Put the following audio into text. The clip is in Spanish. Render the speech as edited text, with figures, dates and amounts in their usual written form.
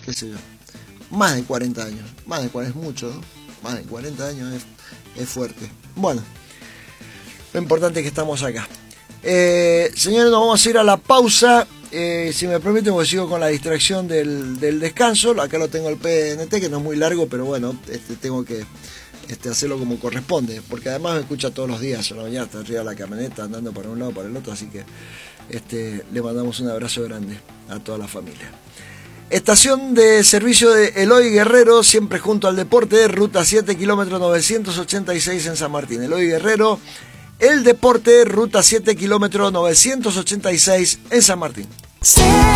qué sé yo, más de 40 años. Más de 40 es mucho, ¿no? Más de 40 años es fuerte. Bueno, lo importante es que estamos acá. Señores, nos vamos a ir a la pausa. Si me permiten, pues sigo con la distracción del descanso. Acá lo tengo el PNT, que no es muy largo, pero bueno, tengo que hacerlo como corresponde, porque además me escucha todos los días a la mañana, está arriba de la camioneta, andando por un lado para el otro, así que le mandamos un abrazo grande a toda la familia. Estación de servicio de Eloy Guerrero, siempre junto al deporte, ruta 7, kilómetro 986 en San Martín. Eloy Guerrero, el deporte, ruta 7, kilómetro 986 en San Martín.